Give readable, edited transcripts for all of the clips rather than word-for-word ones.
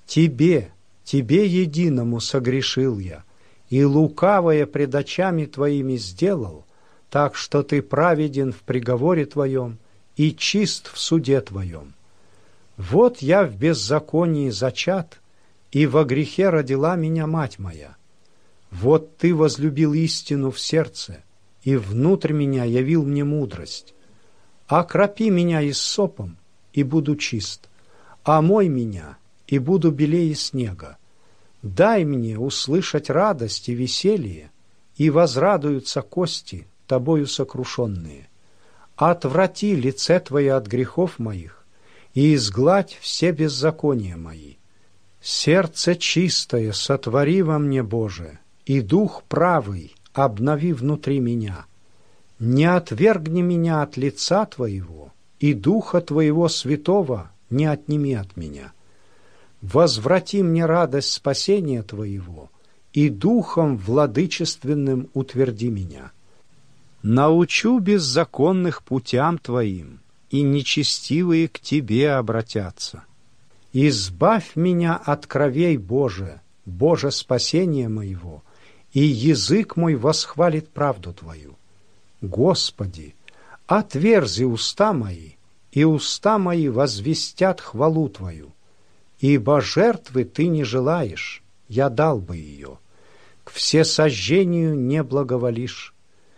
Тебе единому согрешил я, и лукавое пред очами Твоими сделал, так что Ты праведен в приговоре Твоем и чист в суде Твоем. Вот я в беззаконии зачат, и во грехе родила меня мать моя. Вот Ты возлюбил истину в сердце, и внутрь меня явил мне мудрость. Окропи меня иссопом, и буду чист, омой меня, и буду белее снега. Дай мне услышать радость и веселье, и возрадуются кости, Тобою сокрушенные. Отврати лице Твое от грехов моих, и изгладь все беззакония мои. Сердце чистое сотвори во мне, Боже, и дух правый обнови внутри меня. Не отвергни меня от лица Твоего, и Духа Твоего Святого не отними от меня. Возврати мне радость спасения Твоего, и Духом владычественным утверди меня. Научу беззаконных путям Твоим, и нечестивые к Тебе обратятся. Избавь меня от кровей, Боже, Боже спасения моего, и язык мой восхвалит правду Твою. Господи, отверзи уста мои, и уста мои возвестят хвалу Твою. Ибо жертвы Ты не желаешь, я дал бы ее, к всесожжению не благоволишь.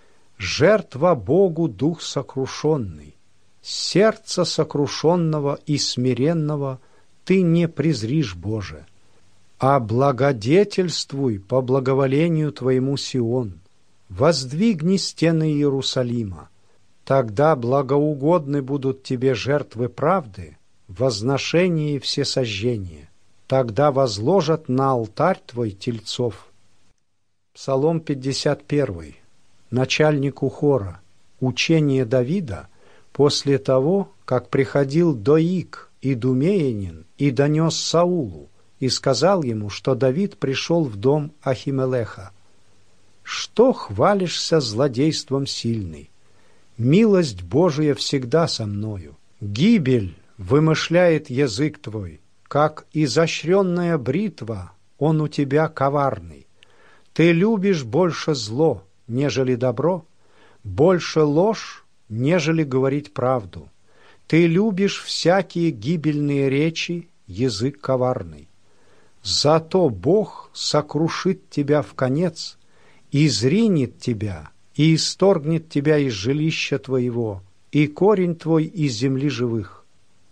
Жертва Богу дух сокрушенный, сердце сокрушенного и смиренного Ты не презришь, Боже. А благодетельствуй по благоволению Твоему Сион, воздвигни стены Иерусалима, тогда благоугодны будут Тебе жертвы правды, возношение и всесожжение, тогда возложат на алтарь Твой тельцов. Псалом 51. Начальнику хора. Учение Давида после того, как приходил Доик, идумеянин, и донес Саулу, и сказал ему, что Давид пришел в дом Ахимелеха. «Что хвалишься злодейством сильный? Милость Божия всегда со мною. Гибель вымышляет язык твой, как изощренная бритва, он у тебя коварный. Ты любишь больше зло, нежели добро, больше ложь, нежели говорить правду. Ты любишь всякие гибельные речи, язык коварный. Зато Бог сокрушит тебя в конец, изринет тебя и исторгнет тебя из жилища твоего, и корень твой из земли живых.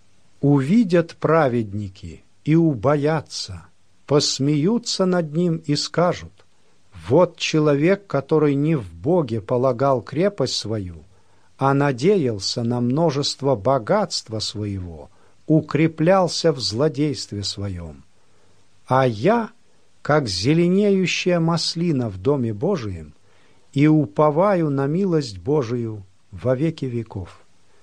Увидят праведники и убоятся, посмеются над ним и скажут: вот человек, который не в Боге полагал крепость свою, а надеялся на множество богатства своего, укреплялся в злодействе своем. А я, как зеленеющая маслина в Доме Божием, и уповаю на милость Божию во веки веков.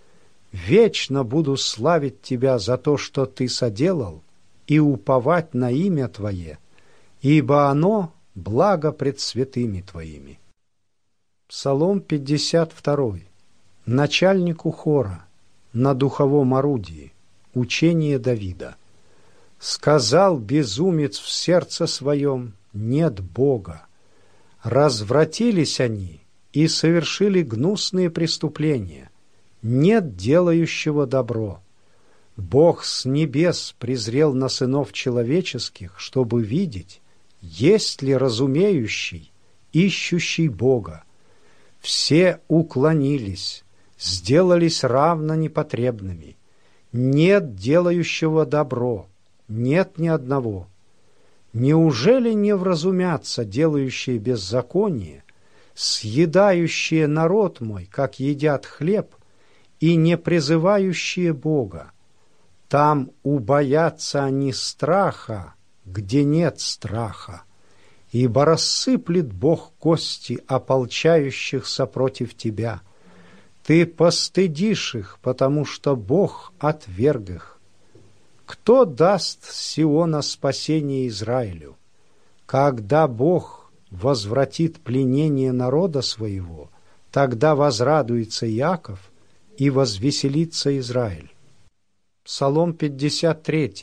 Вечно буду славить Тебя за то, что Ты соделал, и уповать на имя Твое, ибо оно благо пред святыми Твоими. Псалом 52. Начальнику хора на духовом орудии. Учение Давида. Сказал безумец в сердце своем: нет Бога. Развратились они и совершили гнусные преступления. Нет делающего добро. Бог с небес презрел на сынов человеческих, чтобы видеть, есть ли разумеющий, ищущий Бога. Все уклонились, сделались равно непотребными. Нет делающего добро, нет ни одного. Неужели не вразумятся делающие беззаконие, съедающие народ мой, как едят хлеб, и не призывающие Бога? Там убоятся они страха, где нет страха, ибо рассыплет Бог кости ополчающихся против тебя. Ты постыдишь их, потому что Бог отверг их. Кто даст с Сиона спасение Израилю? Когда Бог возвратит пленение народа своего, тогда возрадуется Иаков и возвеселится Израиль. Псалом 53.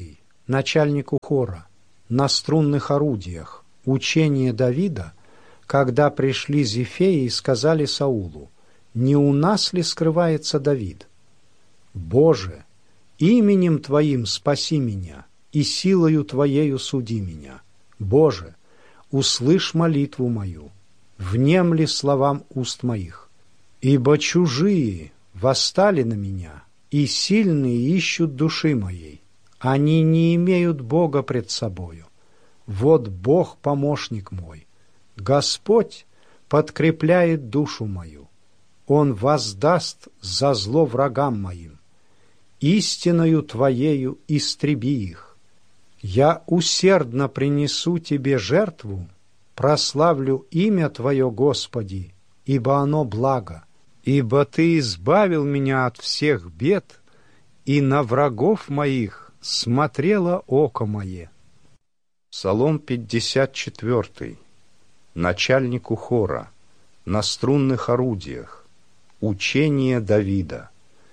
начальнику хора, на струнных орудиях, учение Давида, когда пришли Зефеи и сказали Саулу: «Не у нас ли скрывается Давид? Боже, именем Твоим спаси меня, и силою Твоею суди меня. Боже, услышь молитву мою, внемли словам уст моих. Ибо чужие восстали на меня, и сильные ищут души моей. Они не имеют Бога пред собою. Вот Бог помощник мой. Господь подкрепляет душу мою. Он воздаст за зло врагам моим. Истиною Твоею истреби их. Я усердно принесу Тебе жертву, прославлю имя Твое, Господи, ибо оно благо. Ибо Ты избавил меня от всех бед, и на врагов моих смотрело око мое». Псалом 54. Начальнику хора, на струнных орудиях, учение Давида.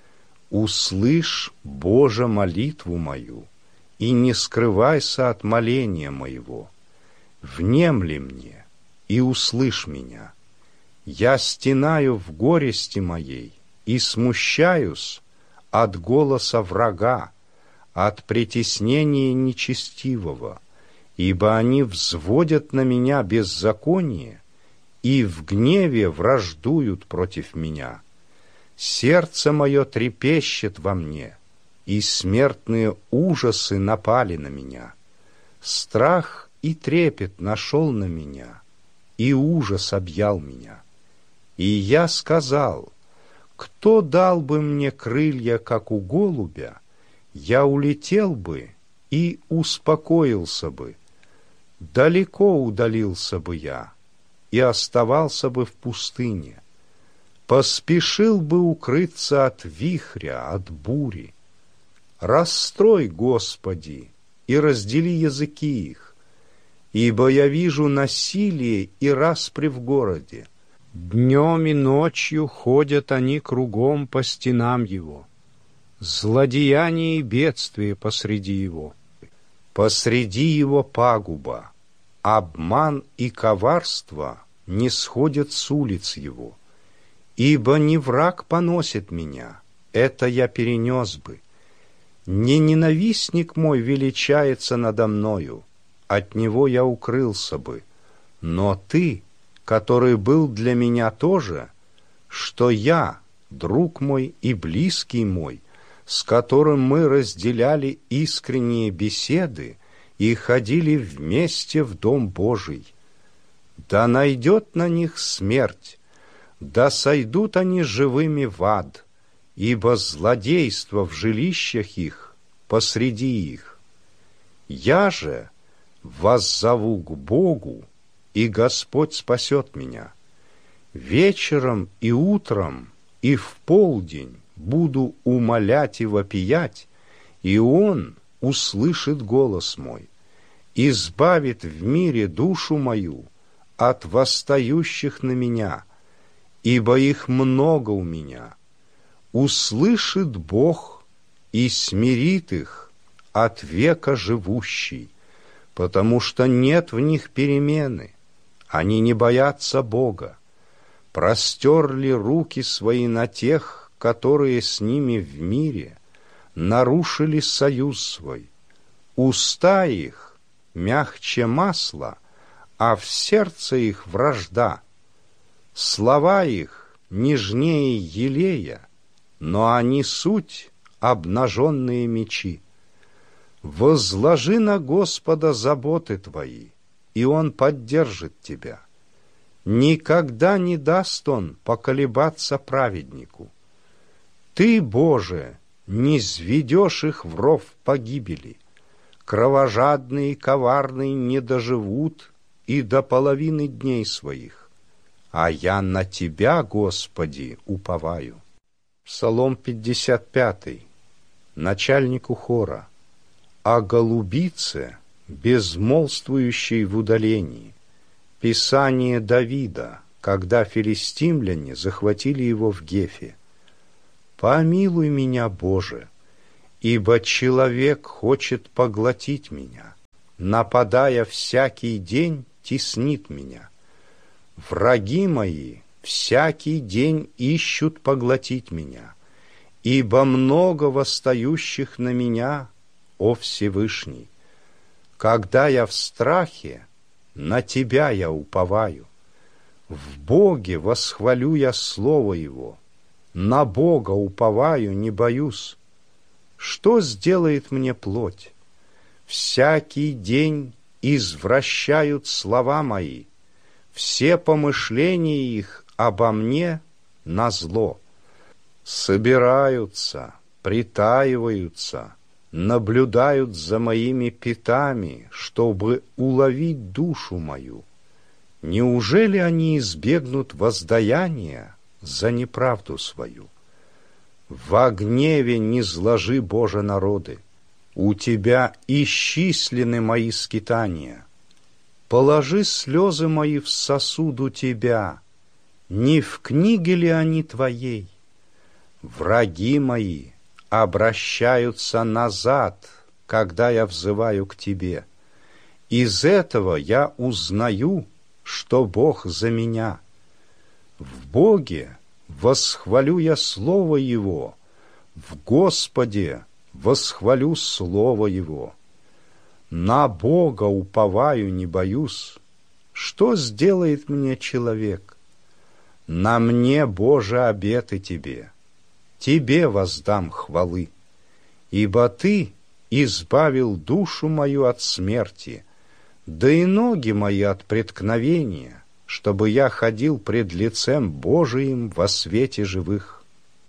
«Услышь, Боже, молитву мою, и не скрывайся от моления моего. Внемли мне, и услышь меня. Я стенаю в горести моей и смущаюсь от голоса врага, от притеснения нечестивого, ибо они взводят на меня беззаконие и в гневе враждуют против меня. Сердце мое трепещет во мне, и смертные ужасы напали на меня. Страх и трепет нашел на меня, и ужас объял меня. И я сказал: кто дал бы мне крылья, как у голубя, я улетел бы и успокоился бы. Далеко удалился бы я и оставался бы в пустыне. Поспешил бы укрыться от вихря, от бури. Расстрой, Господи, и раздели языки их, ибо я вижу насилие и распри в городе. Днем и ночью ходят они кругом по стенам его. Злодеяние и бедствие посреди его. Посреди его пагуба, обман и коварство не сходят с улиц его. Ибо не враг поносит меня, это я перенес бы. Не ненавистник мой величается надо мною, от него я укрылся бы. Но ты, который был для меня тоже, что я, друг мой и близкий мой, с которым мы разделяли искренние беседы и ходили вместе в Дом Божий. Да найдет на них смерть, да сойдут они живыми в ад, ибо злодейство в жилищах их посреди их. Я же воззову к Богу, и Господь спасет меня. Вечером и утром и в полдень буду умолять и вопиять, и Он услышит голос мой, избавит в мире душу мою от восстающих на меня, ибо их много у меня. Услышит Бог и смирит их от века живущий, потому что нет в них перемены, они не боятся Бога. Простерли руки свои на тех, которые с ними в мире, нарушили союз свой. Уста их мягче масла, а в сердце их вражда. Слова их нежнее елея, но они суть обнаженные мечи. Возложи на Господа заботы твои, и Он поддержит тебя. Никогда не даст Он поколебаться праведнику. Ты, Боже, не низведешь их в ров погибели. Кровожадные и коварные не доживут и до половины дней своих. А я на Тебя, Господи, уповаю. Псалом 55. Начальнику хора. О голубице, безмолвствующей в удалении. Писание Давида, когда филистимляне захватили его в Гефе. «Помилуй меня, Боже, ибо человек хочет поглотить меня, нападая всякий день, теснит меня. Враги мои всякий день ищут поглотить меня, ибо много восстающих на меня, о Всевышний. Когда я в страхе, на Тебя я уповаю. В Боге восхвалю я слово Его, на Бога уповаю, не боюсь. Что сделает мне плоть? Всякий день извращают слова мои, все помышления их обо мне назло. Собираются, притаиваются, наблюдают за моими пятами, чтобы уловить душу мою. Неужели они избегнут воздаяния за неправду свою? Во гневе не зложи, Боже, народы, у Тебя исчислены мои скитания. Положи слезы мои в сосуд у Тебя, не в книге ли они Твоей? Враги мои обращаются назад, когда я взываю к Тебе. Из этого я узнаю, что Бог за меня. В Боге восхвалю я слово Его, в Господе восхвалю слово Его. На Бога уповаю, не боюсь. Что сделает мне человек? На мне, Боже, обеты Тебе. Тебе воздам хвалы, ибо Ты избавил душу мою от смерти, да и ноги мои от преткновения, чтобы я ходил пред лицем Божиим во свете живых.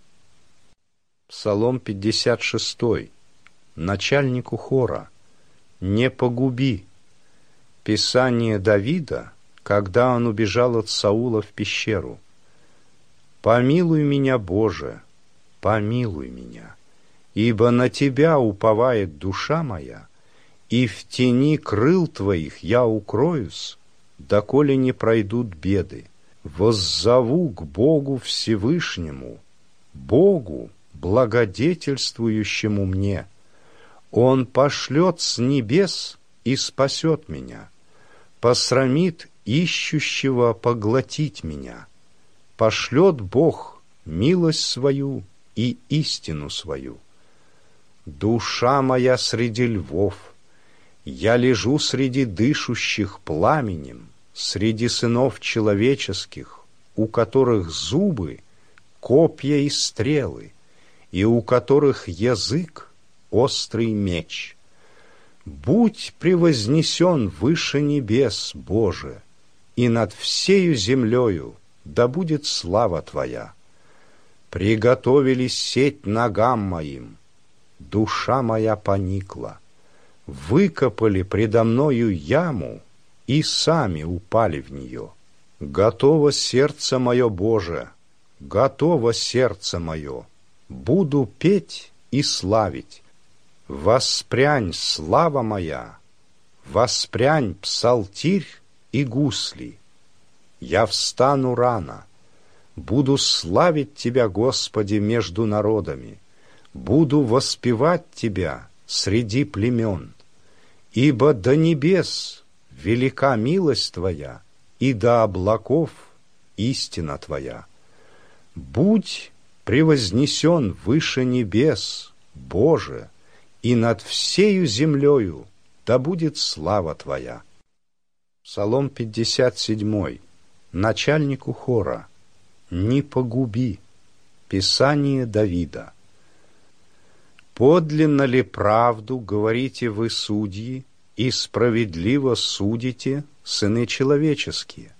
Псалом 56. Начальнику хора. Не погуби. Писание Давида, когда он убежал от Саула в пещеру. Помилуй меня, Боже, помилуй меня, ибо на Тебя уповает душа моя, и в тени крыл Твоих я укроюсь, доколе не пройдут беды. Воззову к Богу Всевышнему, Богу, благодетельствующему мне. Он пошлет с небес и спасет меня, посрамит ищущего поглотить меня. Пошлет Бог милость свою и истину свою. Душа моя среди львов, я лежу среди дышущих пламенем, среди сынов человеческих, у которых зубы, копья и стрелы, и у которых язык острый меч. Будь превознесен выше небес, Боже, и над всею землею да будет слава Твоя. Приготовили сеть ногам моим, душа моя поникла. Выкопали предо мною яму и сами упали в нее. Готово сердце мое, Боже, готово сердце мое, буду петь и славить. Воспрянь, слава моя, воспрянь псалтирь и гусли. Я встану рано, буду славить Тебя, Господи, между народами, буду воспевать Тебя среди племен, ибо до небес велика милость Твоя, и до облаков истина Твоя. Будь превознесен выше небес, Боже, и над всею землею да будет слава Твоя. Псалом 57. Начальнику хора. Не погуби. Писание Давида. Подлинно ли правду говорите вы, судьи, и справедливо судите, сыны человеческие?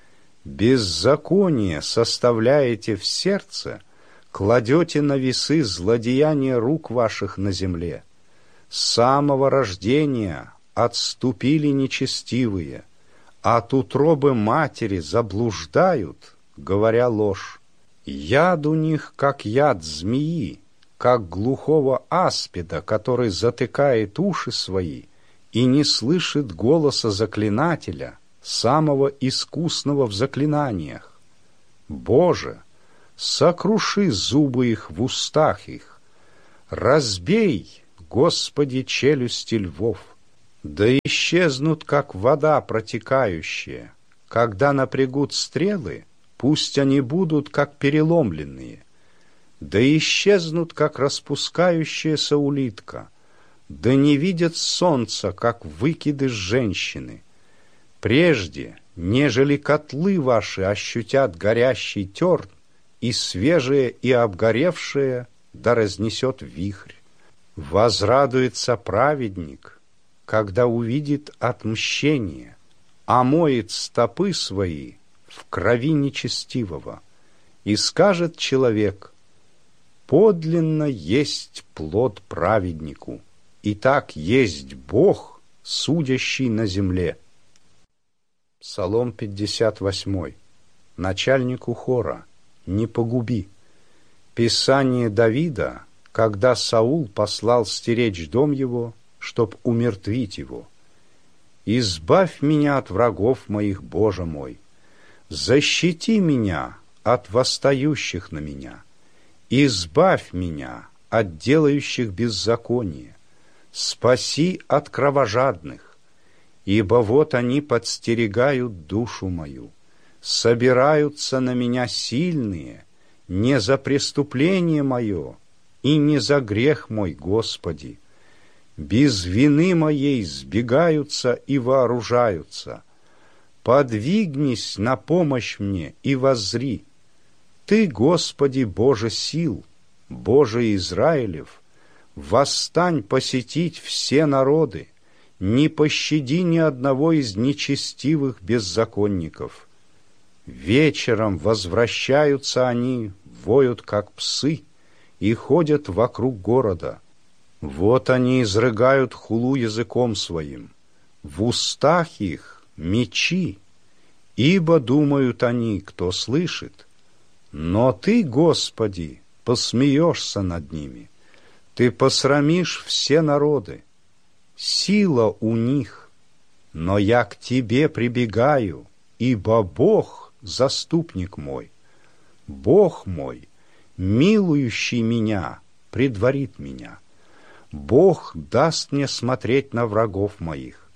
Беззаконие составляете в сердце, кладете на весы злодеяния рук ваших на земле. С самого рождения отступили нечестивые, от утробы матери заблуждают, говоря ложь. Яд у них, как яд змеи, как глухого аспида, который затыкает уши свои и не слышит голоса заклинателя, самого искусного в заклинаниях. Боже, сокруши зубы их в устах их, Разбей, Господи, челюсти львов, да исчезнут, как вода протекающая. Когда напрягут стрелы, пусть они будут, как переломленные. Да исчезнут, как распускающаяся улитка, да не видят солнца, как выкидыш женщины. Прежде, нежели котлы ваши ощутят горящий терн, и свежее, и обгоревшее да разнесет вихрь. Возрадуется праведник, когда увидит отмщение, омоет стопы свои в крови нечестивого, и скажет человек: подлинно есть плод праведнику, и так есть Бог, судящий на земле. Псалом 58. Начальнику хора: не погуби. Писание Давида, когда Саул послал стеречь дом его, чтоб умертвить его. «Избавь меня от врагов моих, Боже мой! Защити меня от восстающих на меня! Избавь меня от делающих беззаконие! Спаси от кровожадных! Ибо вот они подстерегают душу мою, собираются на меня сильные, не за преступление мое и не за грех мой, Господи. Без вины моей сбегаются и вооружаются. Подвигнись на помощь мне и воззри. Ты, Господи, Боже сил, Боже Израилев, восстань посетить все народы, не пощади ни одного из нечестивых беззаконников. Вечером возвращаются они, воют, как псы, и ходят вокруг города. Вот они изрыгают хулу языком своим, в устах их мечи, ибо думают они, кто слышит. Но Ты, Господи, посмеешься над ними, Ты посрамишь все народы. Сила у них, но я к Тебе прибегаю, ибо Бог — заступник мой. Бог мой, милующий меня, предварит меня. Бог даст мне смотреть на врагов моих.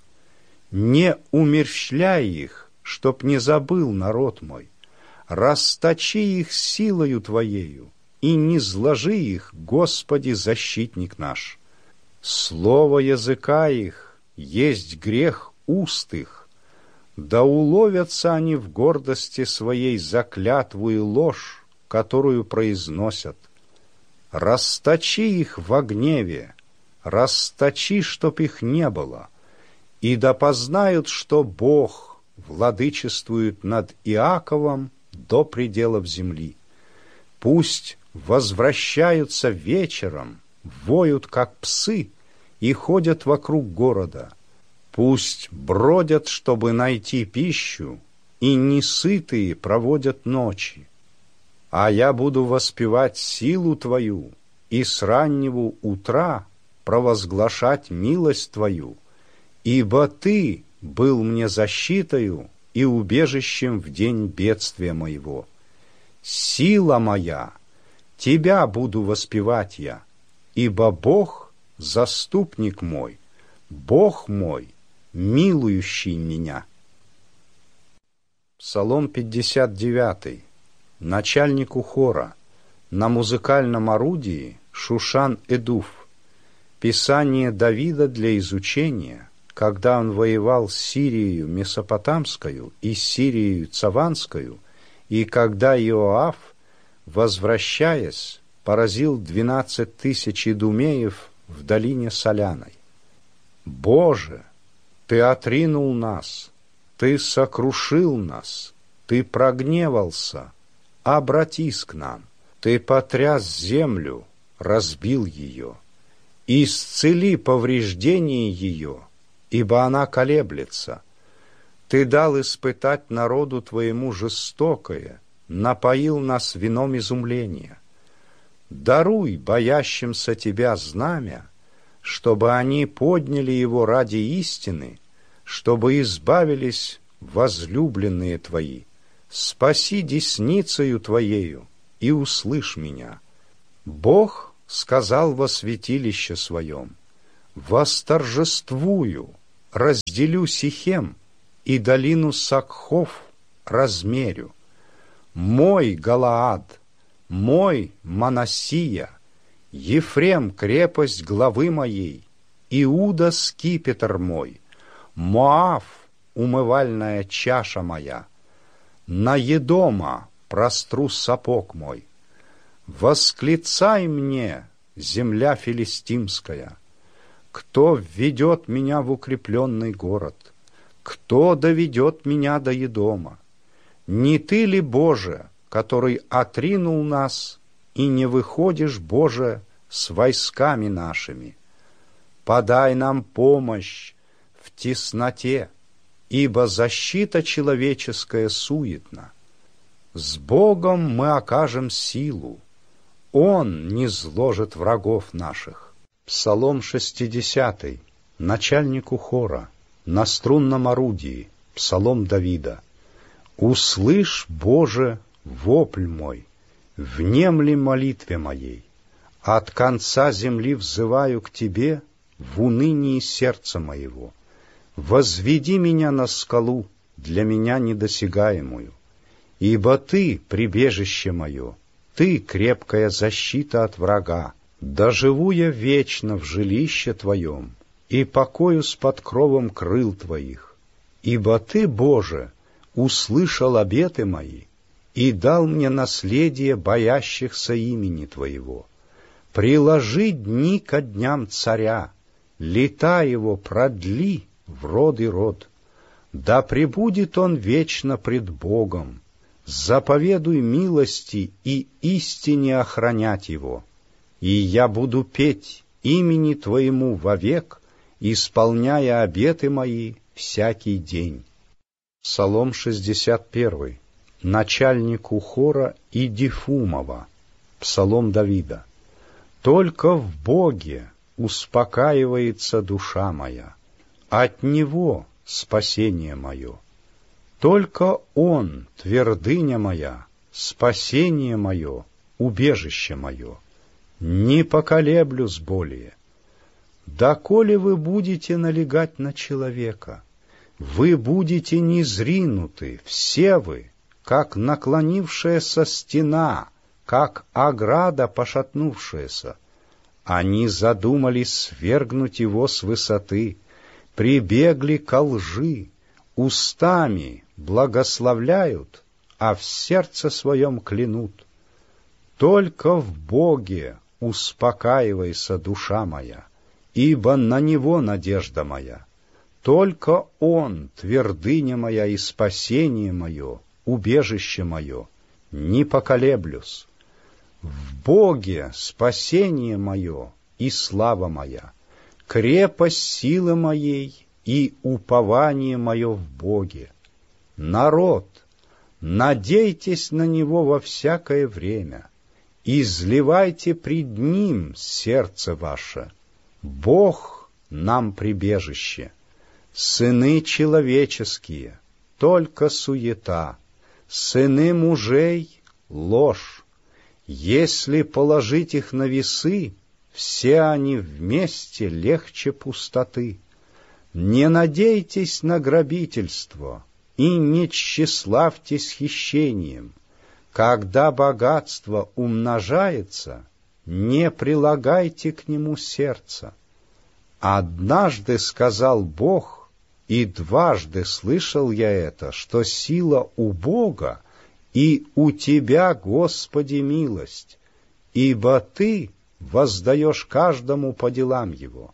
Не умерщвляй их, чтоб не забыл народ мой. Расточи их силою Твоею, и не зложи их, Господи, защитник наш. Слово языка их есть грех уст их, да уловятся они в гордости своей за клятву и ложь, которую произносят. Расточи их во гневе, расточи, чтоб их не было, и да познают, что Бог владычествует над Иаковом до пределов земли. Пусть возвращаются вечером, воют, как псы, и ходят вокруг города. Пусть бродят, чтобы найти пищу, и несытые проводят ночи. А я буду воспевать силу Твою, и с раннего утра провозглашать милость Твою, ибо Ты был мне защитою и убежищем в день бедствия моего. Сила моя, Тебя буду воспевать я, ибо Бог — заступник мой, Бог мой, милующий меня. Псалом 59. Начальнику хора. На музыкальном орудии Шушан Эдуф. Писание Давида для изучения, когда он воевал с Сирией Месопотамскою и Сирией Цаванскою, и когда Иоав, возвращаясь, поразил 12 тысяч идумеев в долине Соляной. Боже, Ты отринул нас, Ты сокрушил нас, Ты прогневался, обратись к нам. Ты потряс землю, разбил ее. Исцели повреждение ее, ибо она колеблется. Ты дал испытать народу Твоему жестокое, напоил нас вином изумления. Даруй боящимся Тебя знамя, чтобы они подняли его ради истины, чтобы избавились возлюбленные Твои. Спаси десницею Твоею и услышь меня. Бог сказал во святилище своем: восторжествую, разделю Сихем и долину Сакхов размерю. Мой Галаад, мой Манассия, Ефрем крепость главы моей, Иуда скипетр мой, Моав умывальная чаша моя, на Едома простру сапог мой. Восклицай мне, земля филистимская, кто введет меня в укрепленный город, кто доведет меня до Едома? Не ты ли, Боже, который отринул нас, и не выходишь, Боже, с войсками нашими? Подай нам помощь в тесноте, ибо защита человеческая суетна. С Богом мы окажем силу, Он низложит врагов наших. Псалом 60, начальнику хора, на струнном орудии, псалом Давида. Услышь, Боже, вопль мой, внемли молитве моей. От конца земли взываю к Тебе в унынии сердца моего. Возведи меня на скалу, для меня недосягаемую. Ибо Ты — прибежище мое, Ты — крепкая защита от врага. Доживу я вечно в жилище Твоем и покоюсь под кровом крыл Твоих. Ибо Ты, Боже, услышал обеты мои и дал мне наследие боящихся имени Твоего. Приложи дни ко дням царя, лета его продли в род и род. Да пребудет он вечно пред Богом, заповедуй милости и истине охранять его. И я буду петь имени Твоему вовек, исполняя обеты мои всякий день. Псалом 61, начальнику хора Идифумова, псалом Давида. Только в Боге успокаивается душа моя, от Него спасение мое. Только Он, твердыня моя, спасение мое, убежище мое. Не поколеблюсь более. Доколе вы будете налегать на человека, вы будете низринуты, все вы, как наклонившаяся стена, как ограда пошатнувшаяся. Они задумали свергнуть его с высоты, прибегли ко лжи, устами благословляют, а в сердце своем клянут. Только в Боге успокаивайся, душа моя, ибо на Него надежда моя. Только Он, твердыня моя и спасение мое, убежище мое, не поколеблюсь. В Боге спасение мое и слава моя, крепость силы моей и упование мое в Боге. Народ, надейтесь на Него во всякое время, изливайте пред Ним сердце ваше. Бог нам прибежище. Сыны человеческие — только суета, сыны мужей — ложь. Если положить их на весы, все они вместе легче пустоты. Не надейтесь на грабительство и не тщеславьтесь хищением. Когда богатство умножается, не прилагайте к нему сердца. Однажды сказал Бог, и дважды слышал я это, что сила у Бога, и у Тебя, Господи, милость, ибо Ты воздаешь каждому по делам его.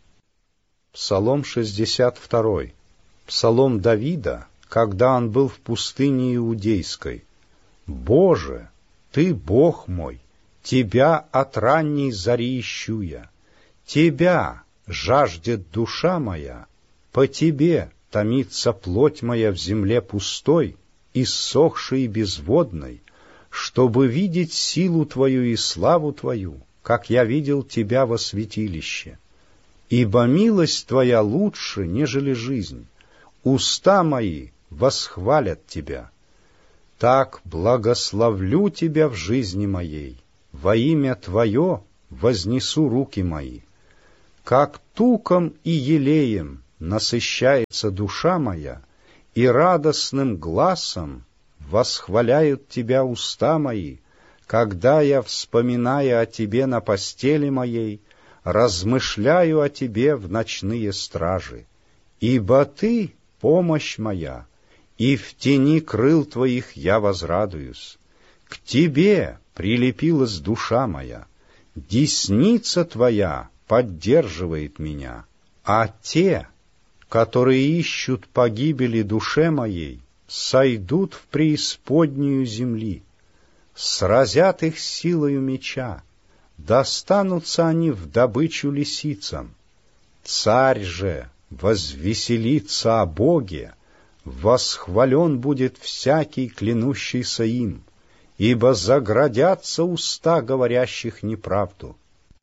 Псалом 62, псалом Давида, когда он был в пустыне Иудейской. Боже, Ты Бог мой, Тебя от ранней зари ищу я, Тебя жаждет душа моя, по Тебе томится плоть моя в земле пустой, иссохшей и безводной, чтобы видеть силу Твою и славу Твою, как я видел Тебя во святилище. Ибо милость Твоя лучше, нежели жизнь, уста мои восхвалят Тебя. Так благословлю Тебя в жизни моей, во имя Твое вознесу руки мои. Как туком и елеем насыщается душа моя, и радостным гласом восхваляют Тебя уста мои, когда я, вспоминая о Тебе на постели моей, размышляю о Тебе в ночные стражи. Ибо Ты — помощь моя, и в тени крыл Твоих я возрадуюсь. К Тебе прилепилась душа моя, десница Твоя поддерживает меня, а те, которые ищут погибели душе моей, сойдут в преисподнюю земли. Сразят их силою меча, достанутся они в добычу лисицам. Царь же возвеселится о Боге, восхвален будет всякий, клянущийся им, ибо заградятся уста говорящих неправду.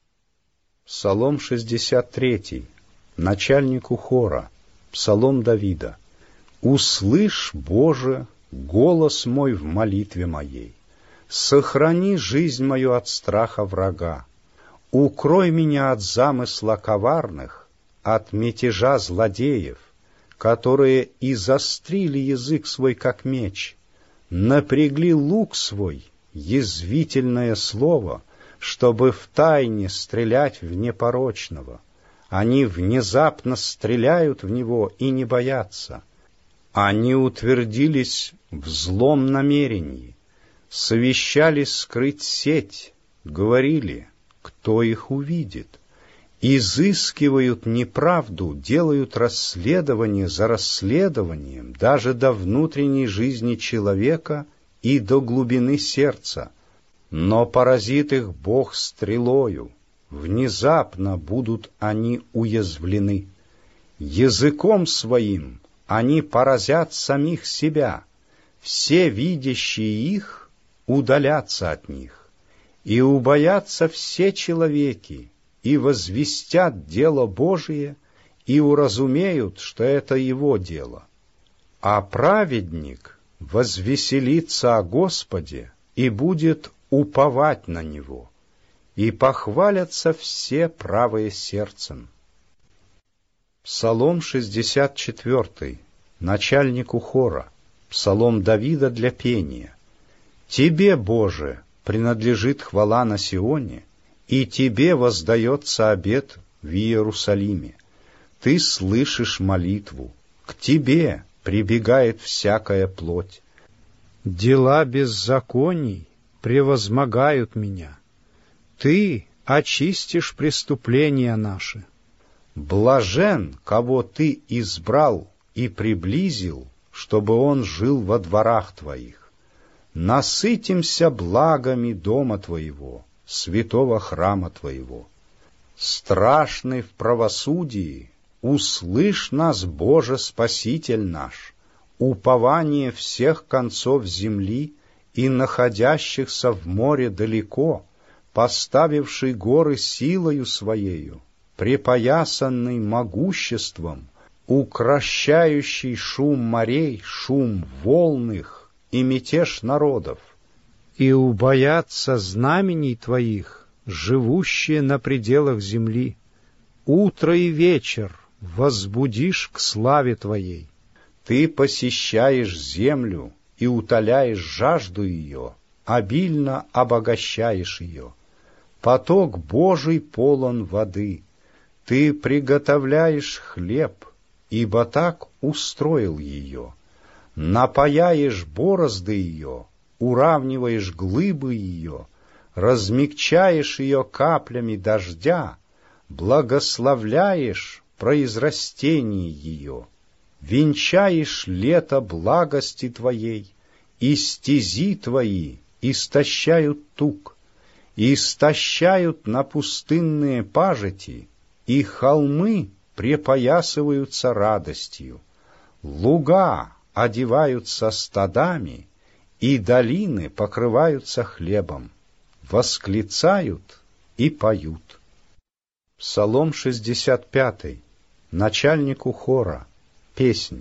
Псалом 63, начальнику хора, псалом Давида. «Услышь, Боже, голос мой в молитве моей. Сохрани жизнь мою от страха врага. Укрой меня от замысла коварных, от мятежа злодеев, которые изострили язык свой, как меч, напрягли лук свой, язвительное слово, чтобы втайне стрелять в непорочного. Они внезапно стреляют в него и не боятся. Они утвердились в злом намерении, совещались скрыть сеть, говорили, кто их увидит. Изыскивают неправду, делают расследование за расследованием, даже до внутренней жизни человека и до глубины сердца. Но поразит их Бог стрелою, внезапно будут они уязвлены. Языком своим они поразят самих себя, все видящие их удалятся от них, и убоятся все человеки, и возвестят дело Божие, и уразумеют, что это его дело. А праведник возвеселится о Господе и будет уповать на Него, и похвалятся все правые сердцем». Псалом 64, начальнику хора, псалом Давида для пения. «Тебе, Боже, принадлежит хвала на Сионе, и Тебе воздается обет в Иерусалиме. Ты слышишь молитву, к Тебе прибегает всякая плоть. Дела беззаконий превозмогают меня. Ты очистишь преступления наши. Блажен, кого Ты избрал и приблизил, чтобы он жил во дворах Твоих. Насытимся благами дома Твоего, святого храма Твоего. Страшный в правосудии, услышь нас, Боже, Спаситель наш, упование всех концов земли и находящихся в море далеко, поставивший горы силою Своею, припоясанный могуществом, укращающий шум морей, шум волн их и мятеж народов. И убоятся знамений Твоих, живущие на пределах земли. Утро и вечер возбудишь к славе Твоей. Ты посещаешь землю и утоляешь жажду ее, обильно обогащаешь ее. Поток Божий полон воды. Ты приготовляешь хлеб, ибо так устроил ее. Напаяешь борозды ее, уравниваешь глыбы ее, размягчаешь ее каплями дождя, благословляешь произрастение ее, венчаешь лето благости Твоей, и стези Твои истощают туг, и истощают на пустынные пажити, и холмы препоясываются радостью, луга одеваются стадами, и долины покрываются хлебом, восклицают и поют. Псалом 65, начальнику хора, песнь.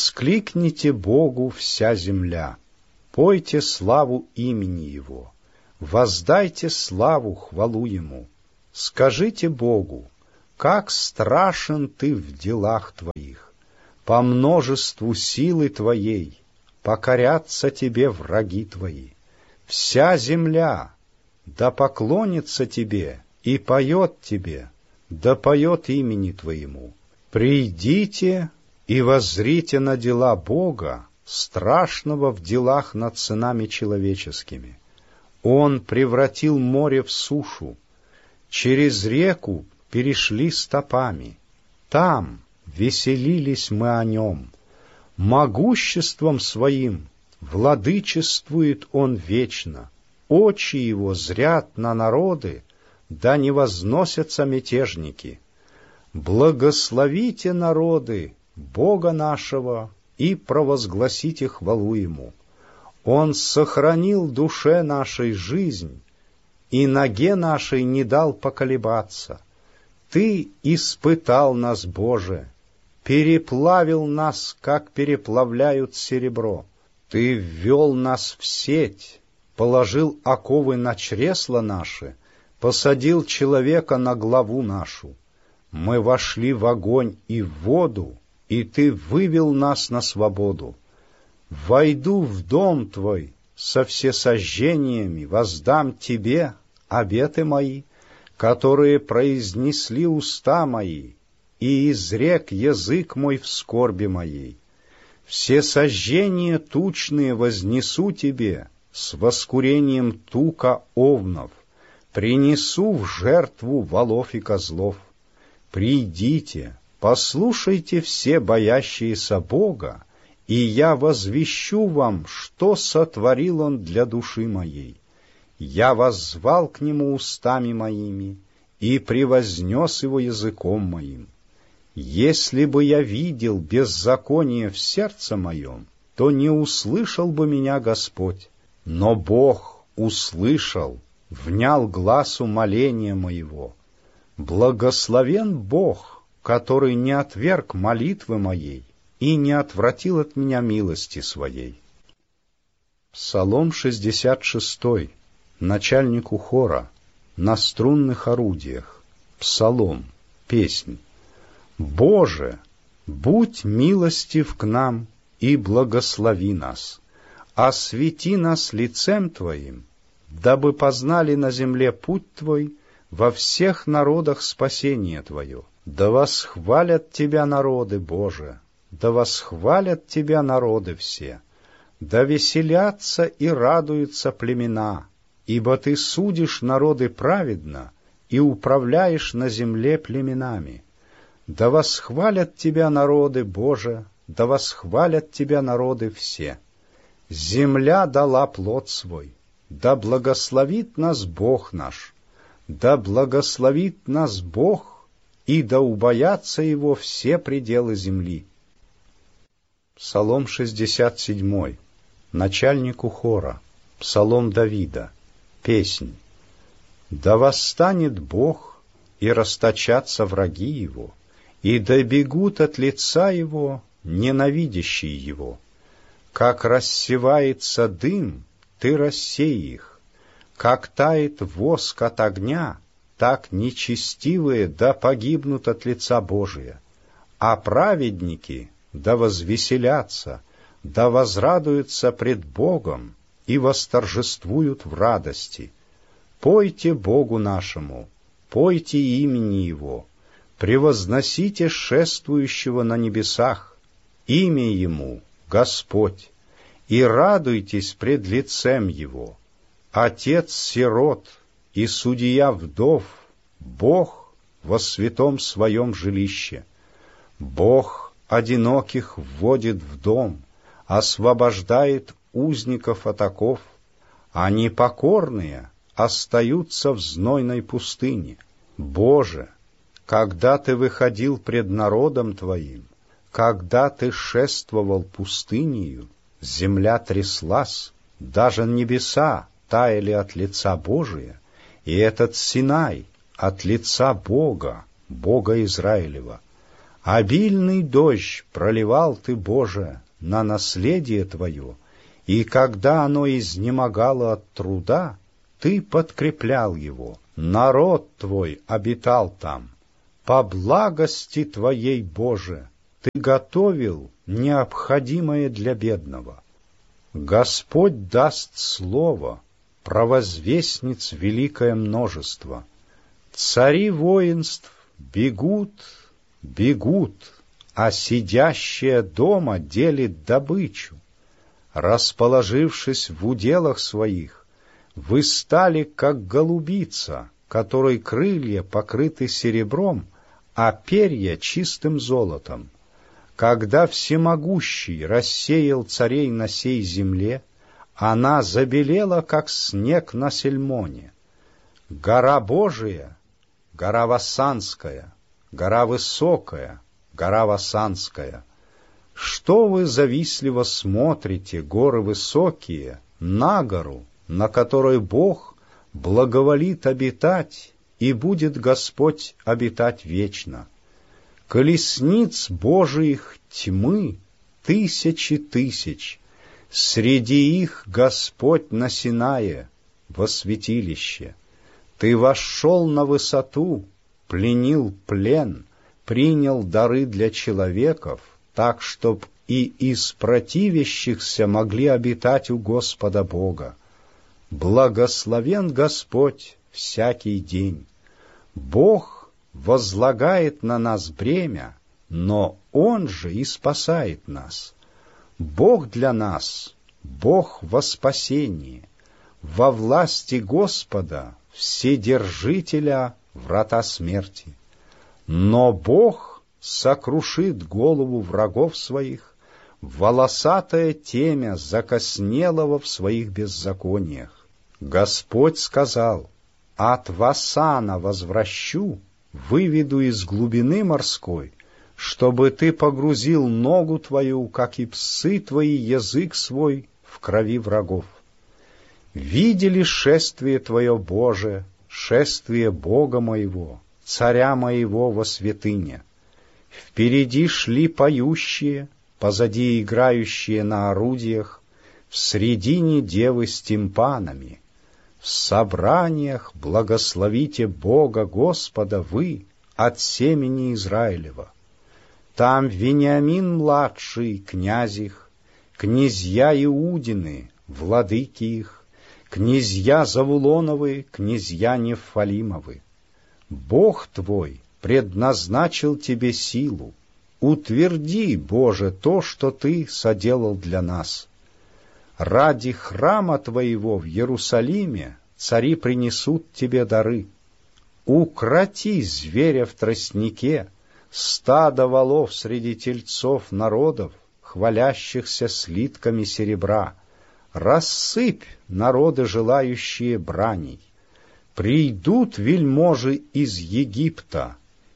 «Воскликните Богу вся земля, пойте славу имени Его, Воздайте славу, хвалу Ему. Скажите Богу, как страшен Ты в делах Твоих. По множеству силы Твоей покорятся Тебе враги Твои. Вся земля да поклонится Тебе и поет Тебе, да поет имени Твоему. Придите и воззрите на дела Бога, страшного в делах над сынами человеческими. Он превратил море в сушу, через реку перешли стопами. Там веселились мы о Нем. Могуществом Своим владычествует Он вечно. Очи Его зрят на народы, да не возносятся мятежники. Благословите народы Бога нашего и провозгласите хвалу Ему. Он сохранил душе нашей жизнь, и ноге нашей не дал поколебаться. Ты испытал нас, Боже, переплавил нас, как переплавляют серебро. Ты ввел нас в сеть, положил оковы на чресла наши, посадил человека на главу нашу. Мы вошли в огонь и в воду, и Ты вывел нас на свободу. Войду в дом Твой со всесожжениями, воздам Тебе обеты мои, которые произнесли уста мои, и изрек язык мой в скорби моей. Все сожжения тучные вознесу Тебе с воскурением тука овнов, принесу в жертву волов и козлов. Придите, послушайте все боящиеся Бога, и я возвещу вам, что сотворил Он для души моей. Я воззвал к Нему устами моими и превознес Его языком моим. Если бы я видел беззаконие в сердце моем, то не услышал бы меня Господь. Но Бог услышал, внял гласу моления моего. Благословен Бог, который не отверг молитвы моей и не отвратил от меня милости своей. Псалом 66, начальнику хора, на струнных орудиях. Псалом, песнь. Боже, будь милостив к нам и благослови нас, освети нас лицем Твоим, дабы познали на земле путь Твой, во всех народах спасение Твое. Да восхвалят Тебя народы, Боже, да восхвалят Тебя народы все, да веселятся и радуются племена, ибо Ты судишь народы праведно и управляешь на земле племенами. Да восхвалят Тебя народы, Боже, да восхвалят Тебя народы все. Земля дала плод свой, да благословит нас Бог наш, да благословит нас Бог, и да убоятся Его все пределы земли. Псалом 67, начальнику хора, псалом Давида, песнь. Да восстанет Бог, и расточатся враги Его, и да бегут от лица Его ненавидящие Его. Как рассевается дым, Ты рассей их, как тает воск от огня, так нечестивые да погибнут от лица Божия, а праведники да возвеселятся, да возрадуются пред Богом и восторжествуют в радости. Пойте Богу нашему, пойте имени Его, превозносите шествующего на небесах, имя Ему — Господь, и радуйтесь пред лицем Его. Отец сирот и судья вдов, Бог во святом Своем жилище. Бог одиноких вводит в дом, освобождает узников от оков, а непокорные остаются в знойной пустыне. Боже, когда Ты выходил пред народом Твоим, когда Ты шествовал пустынею, земля тряслась, даже небеса таяли от лица Божия, и этот Синай от лица Бога, Бога Израилева. Обильный дождь проливал Ты, Боже, на наследие Твое, и когда оно изнемогало от труда, ты подкреплял его, народ твой обитал там. По благости твоей, Боже, ты готовил необходимое для бедного. Господь даст слово, провозвестниц великое множество. Цари воинств бегут, бегут, а сидящие дома делит добычу. Расположившись в уделах своих, вы стали, как голубица, которой крылья покрыты серебром, а перья чистым золотом. Когда всемогущий рассеял царей на сей земле, она забелела, как снег на Сельмоне. Гора Божия, гора Вассанская, гора высокая, гора Вассанская. Что вы завистливо смотрите, горы высокие, на гору, на которой Бог благоволит обитать, и будет Господь обитать вечно? Колесниц Божиих тьмы тысячи тысяч, среди их Господь на Синае, во святилище. Ты вошел на высоту, пленил плен, принял дары для человеков, так, чтоб и из противящихся могли обитать у Господа Бога. Благословен Господь всякий день. Бог возлагает на нас бремя, но Он же и спасает нас. Бог для нас, Бог во спасении, во власти Господа, Вседержителя врата смерти. Но Бог сокрушит голову врагов своих, волосатое темя закоснелого в своих беззакониях. Господь сказал: от Вассана возвращу, выведу из глубины морской, чтобы ты погрузил ногу твою, как и псы твои, язык свой в крови врагов. Видели шествие твое, Боже, шествие Бога моего, царя моего во святыне. Впереди шли поющие, позади играющие на орудиях, в средине девы с тимпанами. В собраниях благословите Бога Господа вы от семени Израилева. Там Вениамин-младший, князь их, князья Иудины, владыки их, князья Завулоновы, князья Нефалимовы. Бог твой предназначил тебе силу. Утверди, Боже, то, что ты соделал для нас. Ради храма твоего в Иерусалиме цари принесут тебе дары. Укроти зверя в тростнике, стадо волов среди тельцов народов, хвалящихся слитками серебра. Рассыпь народы, желающие браней. Придут вельможи из Египта.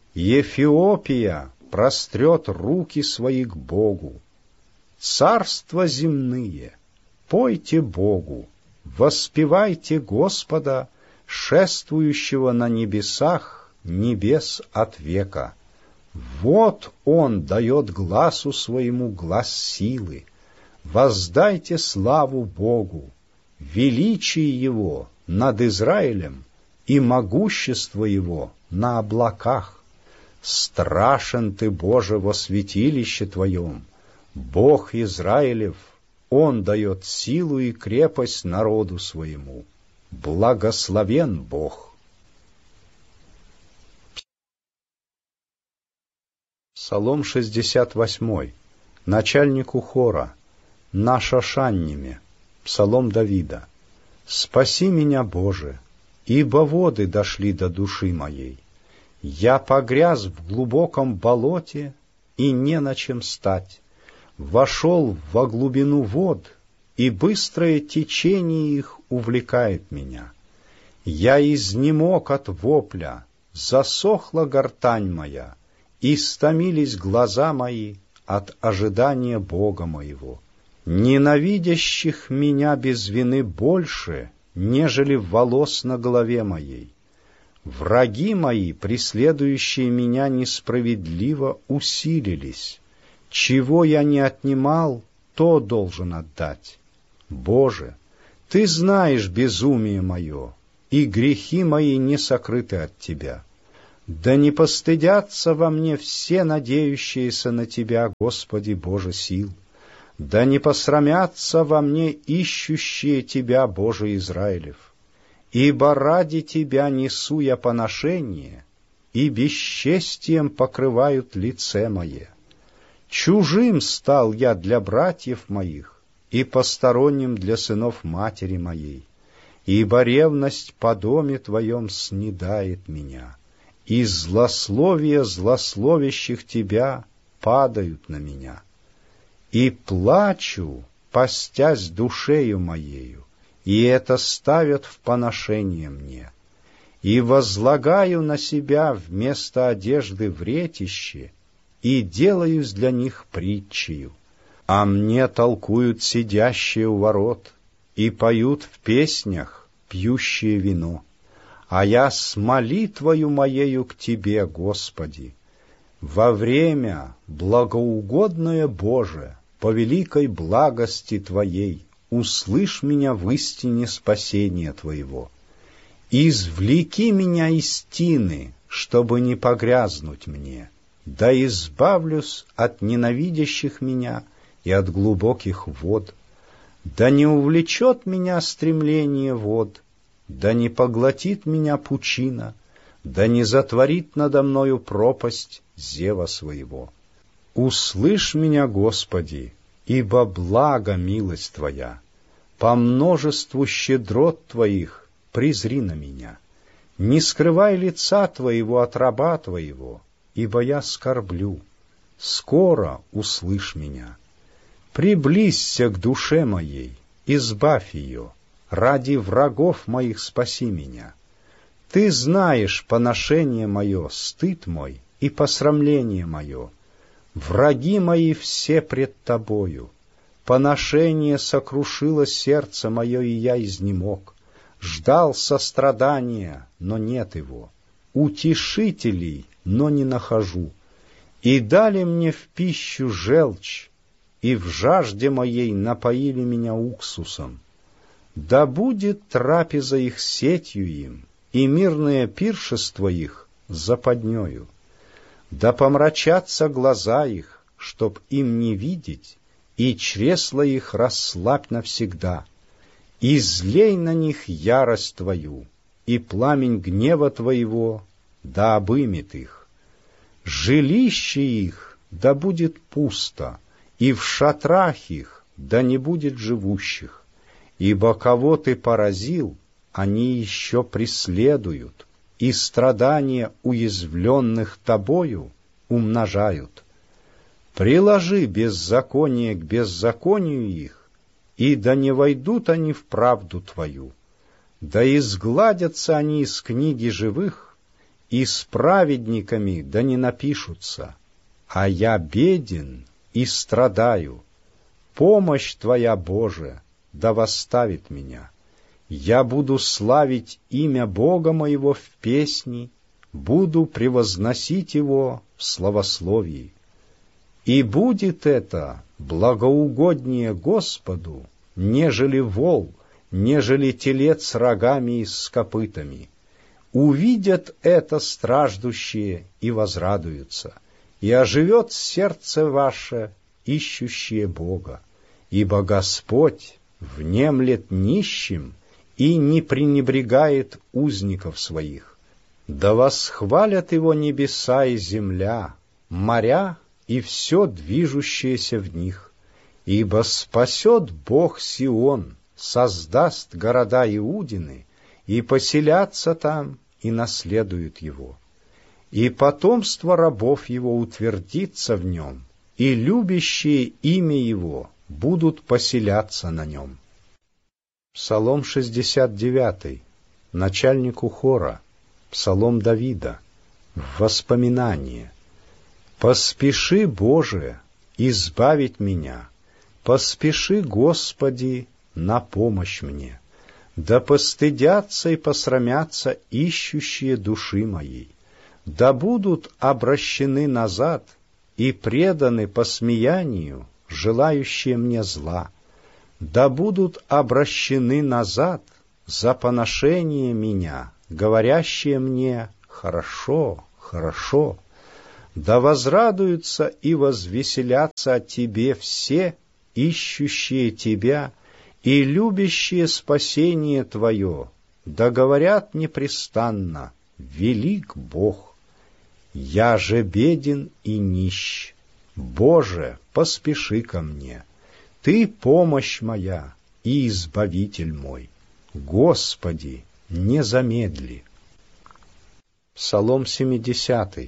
Эфиопия прострет руки свои к Богу. Царства земные, пойте Богу, воспевайте Господа, шествующего на небесах, небес от века. Вот Он дает гласу своему глас силы. Воздайте славу Богу, величие Его над Израилем и могущество Его на облаках. Страшен Ты, Боже, во святилище Твоем, Бог Израилев, Он дает силу и крепость народу своему. Благословен Бог. Псалом 68. Начальнику хора. На Шошанниме. Псалом Давида. «Спаси меня, Боже, ибо воды дошли до души моей. Я погряз в глубоком болоте, и не на чем стать. Вошел во глубину вод, и быстрое течение их увлекает меня. Я изнемог от вопля, засохла гортань моя, истомились глаза мои от ожидания Бога моего. Ненавидящих меня без вины больше, нежели волос на голове моей. Враги мои, преследующие меня несправедливо, усилились. Чего я не отнимал, то должен отдать. Боже, Ты знаешь безумие мое, и грехи мои не сокрыты от Тебя. Да не постыдятся во мне все надеющиеся на Тебя, Господи Боже сил. Да не посрамятся во мне ищущие Тебя, Боже Израилев. Ибо ради Тебя несу я поношение, и бесчестием покрывают лице мое. Чужим стал я для братьев моих, и посторонним для сынов матери моей, ибо ревность по доме Твоем снедает меня, и злословия злословящих Тебя падают на меня. И плачу, постясь душею моею, и это ставят в поношение мне, и возлагаю на себя вместо одежды вретище, и делаюсь для них притчею. А мне толкуют сидящие у ворот, и поют в песнях пьющие вино. А я с молитвою моею к Тебе, Господи, во время благоугодное Боже, по великой благости Твоей, услышь меня в истине спасения Твоего. Извлеки меня из тины, чтобы не погрязнуть мне, да избавлюсь от ненавидящих меня и от глубоких вод. Да не увлечет меня стремление вод, да не поглотит меня пучина, да не затворит надо мною пропасть зева своего. Услышь меня, Господи, ибо блага милость Твоя, по множеству щедрот Твоих презри на меня. Не скрывай лица Твоего от раба Твоего, ибо я скорблю. Скоро услышь меня. Приблизься к душе моей, избавь ее, ради врагов моих спаси меня. Ты знаешь поношение мое, стыд мой и посрамление мое. Враги мои все пред Тобою. Поношение сокрушило сердце мое, и я изнемог. Ждал сострадания, но нет его. Утешителей, но не нахожу. И дали мне в пищу желчь, и в жажде моей напоили меня уксусом. Да будет трапеза их сетью им, и мирное пиршество их западнею. Да помрачатся глаза их, чтоб им не видеть, и чресла их расслабь навсегда. Излей на них ярость Твою, и пламень гнева Твоего да обымет их. Жилище их да будет пусто, и в шатрах их да не будет живущих, ибо кого Ты поразил, они еще преследуют, и страдания уязвленных Тобою умножают. Приложи беззаконие к беззаконию их, и да не войдут они в правду Твою, да изгладятся они из книги живых, и с праведниками да не напишутся. А я беден и страдаю. Помощь Твоя, Боже, да восставит меня. Я буду славить имя Бога моего в песни, буду превозносить Его в славословии. И будет это благоугоднее Господу, нежели вол, нежели телец с рогами и с копытами. Увидят это страждущие и возрадуются, и оживет сердце ваше, ищущее Бога, ибо Господь внемлет нищим и не пренебрегает узников своих. Да восхвалят Его небеса и земля, моря и все движущееся в них, ибо спасет Бог Сион, создаст города Иудины, и поселятся там, и наследуют его. И потомство рабов его утвердится в нем, и любящие имя его будут поселяться на нем. Псалом 69, начальнику хора, псалом Давида, воспоминание. «Поспеши, Боже, избавить меня, поспеши, Господи, на помощь мне. Да постыдятся и посрамятся ищущие души моей, да будут обращены назад и преданы посмеянию, желающие мне зла. да будут обращены назад за поношение меня, говорящие мне: хорошо, хорошо. Да возрадуются и возвеселятся о тебе все, ищущие тебя и любящие спасение твое, да говорят непрестанно: велик Бог. Я же беден и нищ. Боже, поспеши ко мне. Ты помощь моя и избавитель мой. Господи, не замедли. Псалом 70.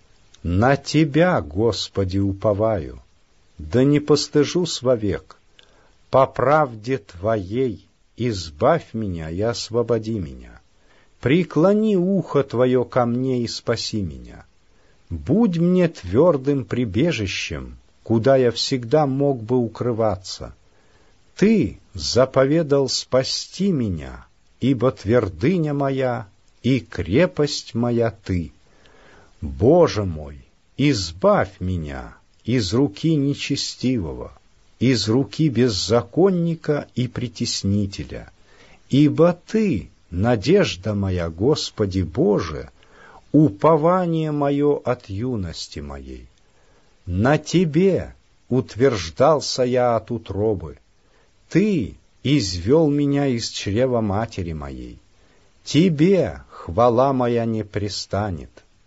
На Тебя, Господи, уповаю, да не постыжусь вовек. По правде Твоей избавь меня и освободи меня. Преклони ухо Твое ко мне и спаси меня. Будь мне твердым прибежищем, куда я всегда мог бы укрываться. Ты заповедал спасти меня, ибо твердыня моя и крепость моя Ты. Боже мой, избавь меня из руки нечестивого, из руки беззаконника и притеснителя, ибо Ты, надежда моя, Господи Боже, упование мое от юности моей. На Тебе утверждался я от утробы. Ты извел меня из чрева матери моей. Тебе хвала моя не престанет.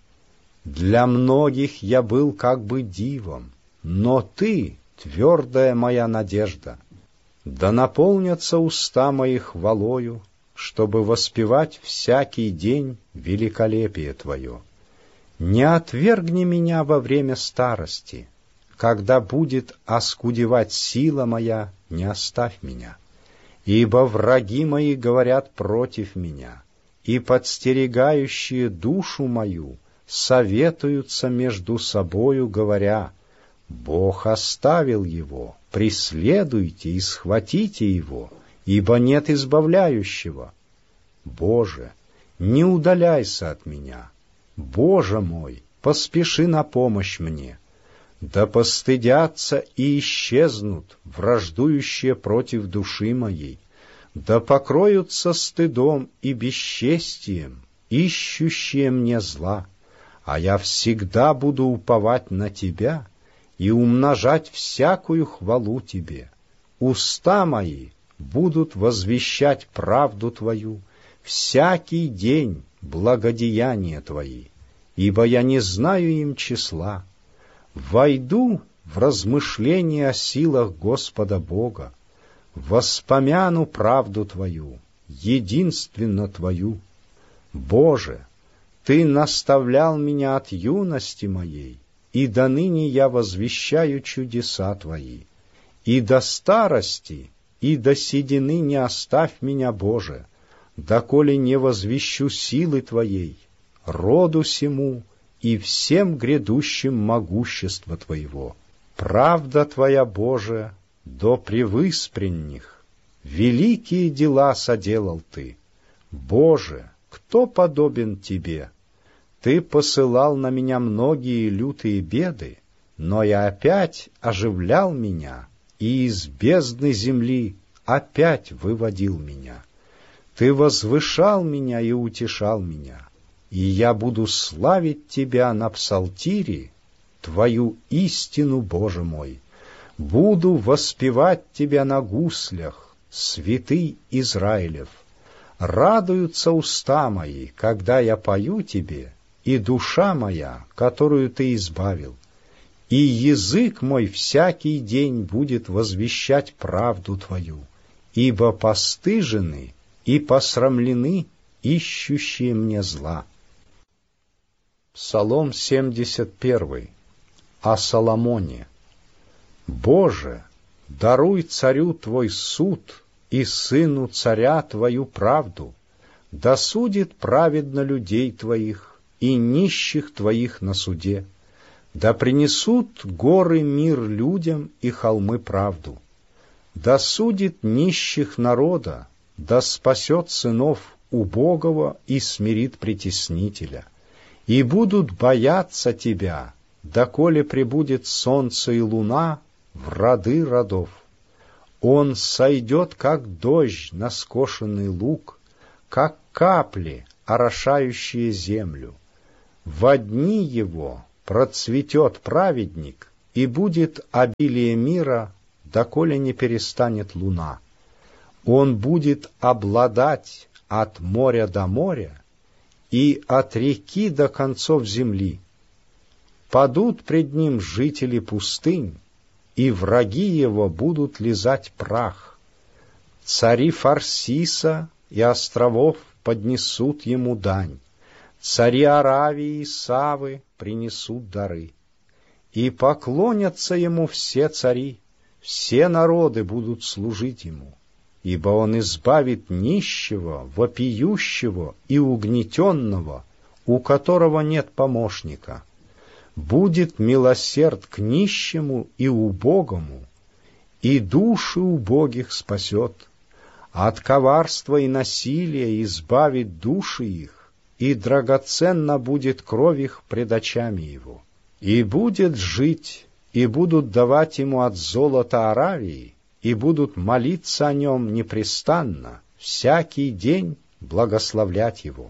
Для многих я был как бы дивом, но Ты — твердая моя надежда. Да наполнятся уста мои хвалою, чтобы воспевать всякий день великолепие Твое. Не отвергни меня во время старости, когда будет оскудевать сила моя, не оставь меня. Ибо враги мои говорят против меня, и подстерегающие душу мою советуются между собою, говоря: Бог оставил его, преследуйте и схватите его, ибо нет избавляющего. Боже, не удаляйся от меня. Боже мой, поспеши на помощь мне. Да постыдятся и исчезнут враждующие против души моей, да покроются стыдом и бесчестием ищущие мне зла, а я всегда буду уповать на Тебя и умножать всякую хвалу Тебе. Уста мои будут возвещать правду Твою, всякий день благодеяния Твои, ибо я не знаю им числа. Войду в размышления о силах Господа Бога, воспомяну правду Твою, единственно Твою. Боже, Ты наставлял меня от юности моей, и до ныне я возвещаю чудеса Твои. И до старости, и до седины не оставь меня, Боже, доколе не возвещу силы Твоей, роду сему и всем грядущим могущества Твоего. Правда Твоя, Боже, до превыспренних, великие дела соделал Ты. Боже, кто подобен Тебе? Ты посылал на меня многие лютые беды, но я опять оживлял меня, и из бездны земли опять выводил меня. Ты возвышал меня и утешал меня, и я буду славить Тебя на псалтире, Твою истину, Боже мой. Буду воспевать Тебя на гуслях, святый Израилев. Радуются уста мои, когда я пою Тебе, и душа моя, которую Ты избавил. И язык мой всякий день будет возвещать правду Твою, ибо постыжены и посрамлены ищущие мне зла. Псалом 71. О Соломоне. Боже, даруй царю Твой суд и сыну царя Твою правду, да судит праведно людей Твоих и нищих Твоих на суде, да принесут горы мир людям и холмы правду, да судит нищих народа, да спасет сынов убогого и смирит притеснителя, и будут бояться Тебя, доколе пребудет солнце и луна в роды родов. Он сойдет, как дождь на скошенный луг, как капли, орошающие землю. Во дни его процветет праведник, и будет обилие мира, доколе не перестанет луна. Он будет обладать от моря до моря и от реки до концов земли. Падут пред ним жители пустынь, и враги его будут лизать прах. Цари Фарсиса и островов поднесут ему дань. Цари Аравии и Савы принесут дары. И поклонятся ему все цари, все народы будут служить ему, ибо он избавит нищего, вопиющего и угнетенного, у которого нет помощника. Будет милосерд к нищему и убогому, и души убогих спасет. От коварства и насилия избавит души их, и драгоценна будет кровь их пред очами его. И будет жить, и будут давать ему от золота Аравии, и будут молиться о нем непрестанно, всякий день благословлять его.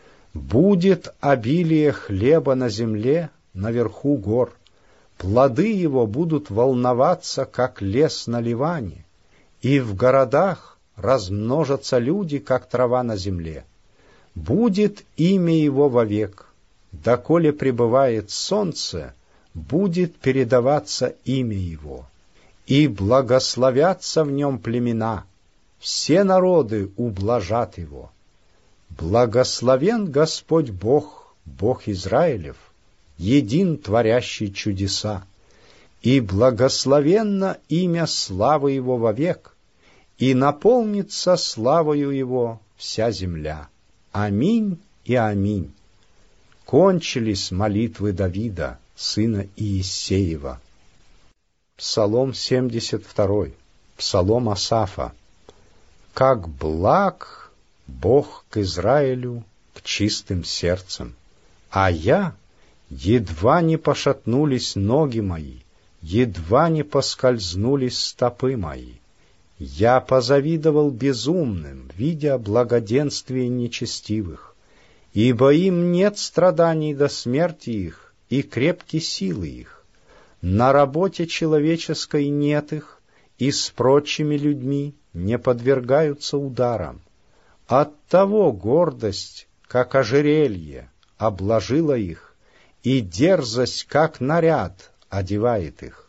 Будет обилие хлеба на земле, наверху гор, плоды его будут волноваться, как лес на Ливане, и в городах размножатся люди, как трава на земле. Будет имя его вовек, доколе пребывает солнце, будет передаваться имя его, и благословятся в нем племена, все народы ублажат его. Благословен Господь Бог, Бог Израилев, един творящий чудеса, и благословенно имя славы его вовек, и наполнится славою его вся земля. Аминь и аминь. Кончились молитвы Давида, сына Иессеева. Псалом 72, псалом Асафа. Как благ Бог к Израилю, к чистым сердцем, а я едва не пошатнулись ноги мои, едва не поскользнулись стопы мои. Я позавидовал безумным, видя благоденствие нечестивых, ибо им нет страданий до смерти их и крепки силы их. На работе человеческой нет их, и с прочими людьми не подвергаются ударам. Оттого гордость, как ожерелье, обложила их, и дерзость, как наряд, одевает их.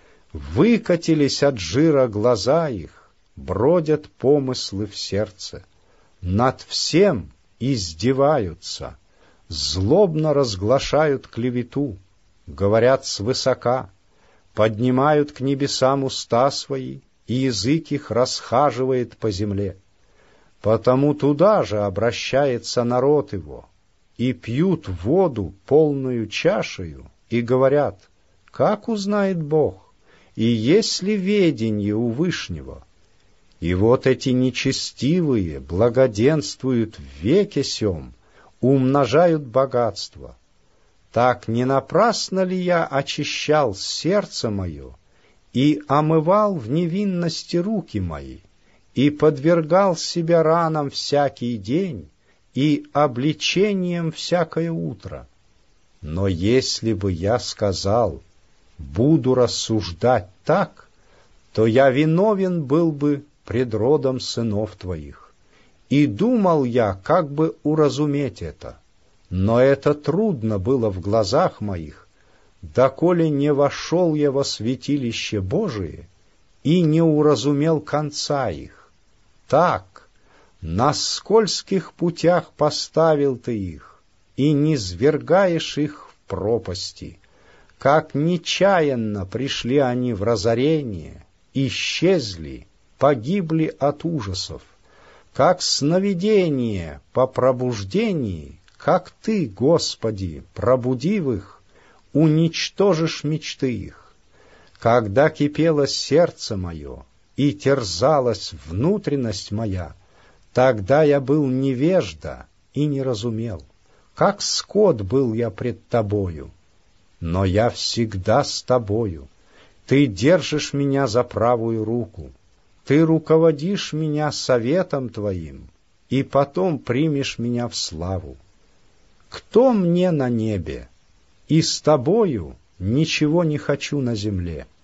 Выкатились от жира глаза их, бродят помыслы в сердце. Над всем издеваются, злобно разглашают клевету, говорят свысока, поднимают к небесам уста свои, и язык их расхаживает по земле. Потому туда же обращается народ его, и пьют воду полную чашею, и говорят: как узнает Бог, и есть ли веденье у Вышнего? И вот эти нечестивые благоденствуют в веке сем, умножают богатство. Так не напрасно ли я очищал сердце мое и омывал в невинности руки мои, и подвергал себя ранам всякий день и обличением всякое утро? Но если бы я сказал: буду рассуждать так, то я виновен был бы пред родом сынов твоих. И думал я, как бы уразуметь это, но это трудно было в глазах моих, доколе не вошел я во святилище Божие и не уразумел конца их. Так, на скользких путях поставил ты их, и низвергаешь их в пропасти. Как нечаянно пришли они в разорение, исчезли, погибли от ужасов. Как сновидение по пробуждении, как ты, Господи, пробудив их, уничтожишь мечты их. Когда кипело сердце мое и терзалась внутренность моя, тогда я был невежда и не разумел. Как скот был я пред тобою, но я всегда с тобою. Ты держишь меня за правую руку. Ты руководишь меня советом Твоим, и потом примешь меня в славу. Кто мне на небе? И с Тобою ничего не хочу на земле.